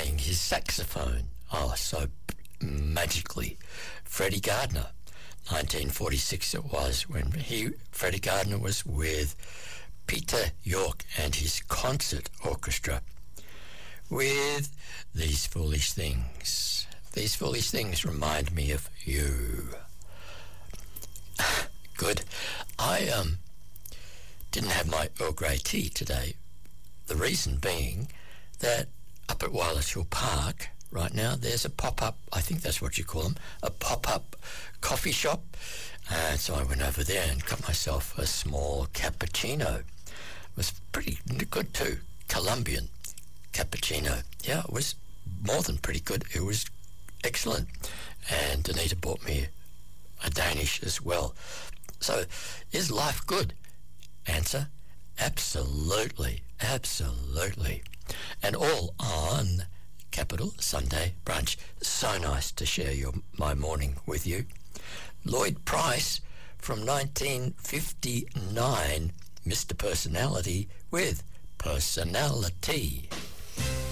playing his saxophone. Oh, so magically. Freddie Gardner, 1946 it was, when Freddie Gardner was with Peter York and his concert orchestra with These Foolish Things. These Foolish Things remind me of you. Good. I didn't have my Earl Grey tea today. The reason being that up at Wireless Hill Park right now there's a pop-up, I think that's what you call them, a pop-up coffee shop. And so I went over there and got myself a small cappuccino. It was pretty good too. Colombian cappuccino. Yeah, it was more than pretty good. It was excellent. And Anita bought me a Danish as well. So, is life good? Answer, absolutely, absolutely. And all on Capital Sunday Brunch. So nice to share my morning with you. Lloyd Price from 1959, Mr. Personality with Personality.